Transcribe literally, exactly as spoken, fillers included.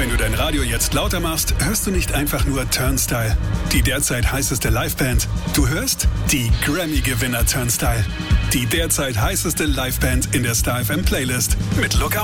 Wenn du dein Radio jetzt lauter machst, hörst du nicht einfach nur Turnstile, die derzeit heißeste Liveband. Du hörst die Grammy-Gewinner Turnstile, die derzeit heißeste Liveband in der Star F M Playlist mit Lookout.